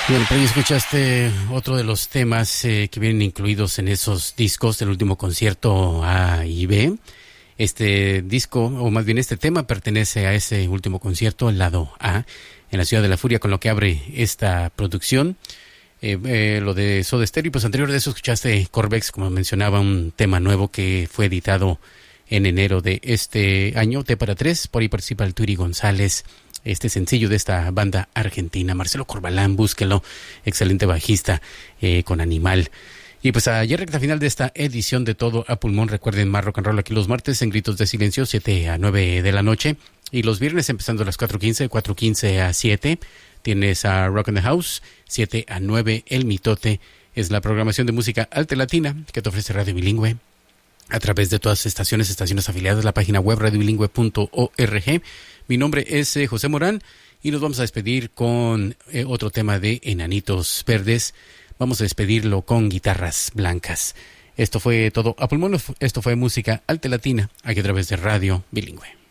Bueno, pero escuchaste otro de los temas que vienen incluidos en esos discos del último concierto A y B. Este disco, o más bien este tema, pertenece a ese último concierto, el lado A, en la Ciudad de la Furia, con lo que abre esta producción. Lo de Soda Stereo, y pues anterior de eso escuchaste Corvex, como mencionaba, un tema nuevo que fue editado en enero de este año, T para 3, por ahí participa el Turi González, este sencillo de esta banda argentina. Marcelo Corbalán, búsquelo, excelente bajista con Animal. Y pues ayer recta final de esta edición de Todo a Pulmón. Recuerden, más rock and roll aquí los martes en Gritos de Silencio, 7 a 9 de la noche. Y los viernes empezando a las 4:15 a 7. Tienes a Rock in the House, 7 a 9, El Mitote. Es la programación de música alta latina que te ofrece Radio Bilingüe a través de todas las estaciones afiliadas, la página web radiobilingüe.org. Mi nombre es José Morán y nos vamos a despedir con otro tema de Enanitos Verdes. Vamos a despedirlo con Guitarras Blancas. Esto fue Todo a Pulmón, esto fue música alta latina aquí a través de Radio Bilingüe.